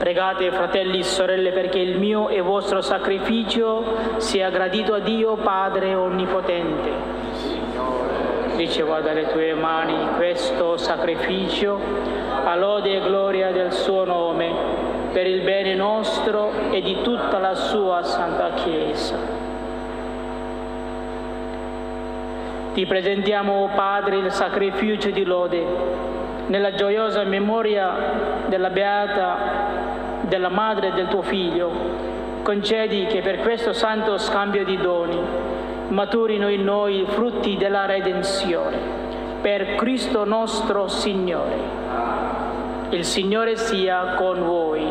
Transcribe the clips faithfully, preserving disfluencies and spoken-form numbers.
Pregate, fratelli e sorelle, perché il mio e vostro sacrificio sia gradito a Dio Padre Onnipotente. Riceva dalle tue mani questo sacrificio, a lode e gloria del suo nome, per il bene nostro e di tutta la sua Santa Chiesa. Ti presentiamo, o Padre, il sacrificio di lode, nella gioiosa memoria della Beata, della Madre del tuo Figlio. Concedi che per questo santo scambio di doni maturino in noi i frutti della redenzione. Per Cristo nostro Signore. Il Signore sia con voi.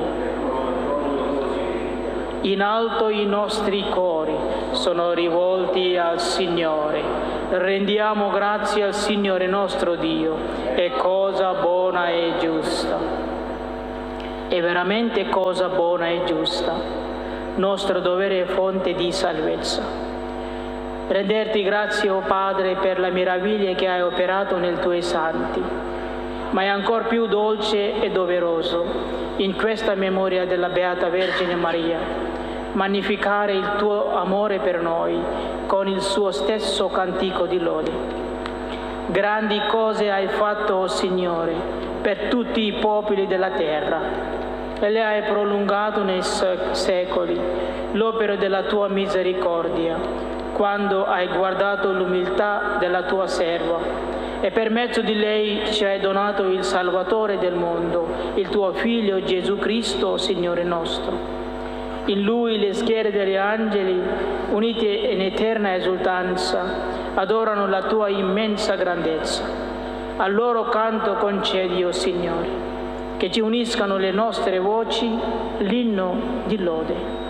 In alto i nostri cori sono rivolti al Signore. Rendiamo grazie al Signore nostro Dio, è cosa buona e giusta. È veramente cosa buona e giusta, nostro dovere e fonte di salvezza. Renderti grazie, o Padre, per le meraviglie che hai operato nei tuoi santi, ma è ancor più dolce e doveroso, in questa memoria della Beata Vergine Maria, magnificare il tuo amore per noi con il suo stesso cantico di lode. Grandi cose hai fatto, o Signore, per tutti i popoli della terra, e le hai prolungato nei secoli l'opera della tua misericordia, quando hai guardato l'umiltà della tua serva, e per mezzo di lei ci hai donato il Salvatore del mondo, il tuo Figlio Gesù Cristo, Signore nostro. In Lui le schiere degli angeli, unite in eterna esultanza, adorano la tua immensa grandezza. Al loro canto concedi, o Signore, che ci uniscano le nostre voci l'inno di lode.